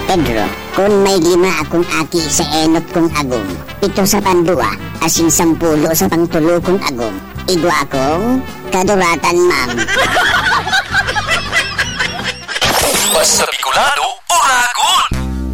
Pedro, kung may 5 akong aki sa enot kong agom, 7 sa pandua, asin 10 sa pangtulo kong agom, igwa akong kaduratan, ma'am.